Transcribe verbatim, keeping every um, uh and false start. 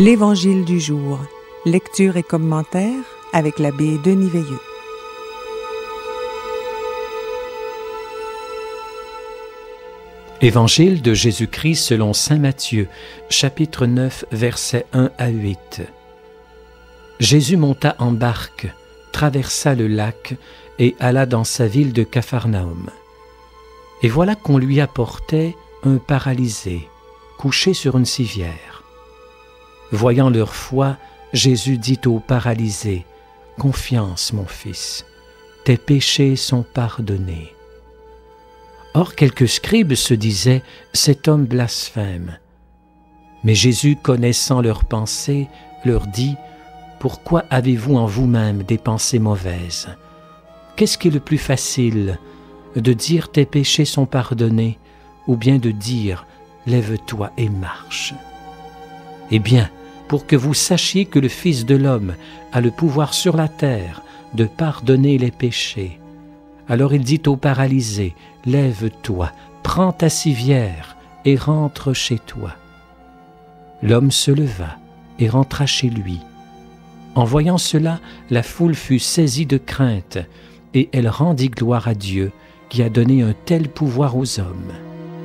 L'Évangile du jour. Lecture et commentaire avec l'abbé Denis Veilleux. Évangile de Jésus-Christ selon saint Matthieu, chapitre neuf, versets un à huit. Jésus monta en barque, traversa le lac et alla dans sa ville de Capharnaüm. Et voilà qu'on lui apportait un paralysé, couché sur une civière. Voyant leur foi, Jésus dit au paralysé, « Confiance, mon fils, tes péchés sont pardonnés. » Or, quelques scribes se disaient, « Cet homme blasphème. » Mais Jésus, connaissant leurs pensées, leur dit, « Pourquoi avez-vous en vous-même des pensées mauvaises? Qu'est-ce qui est le plus facile, de dire tes péchés sont pardonnés, ou bien de dire lève-toi et marche? Eh bien, pour que vous sachiez que le Fils de l'homme a le pouvoir sur la terre de pardonner les péchés. » Alors il dit au paralysé, « Lève-toi, prends ta civière et rentre chez toi. » L'homme se leva et rentra chez lui. En voyant cela, la foule fut saisie de crainte, et elle rendit gloire à Dieu qui a donné un tel pouvoir aux hommes.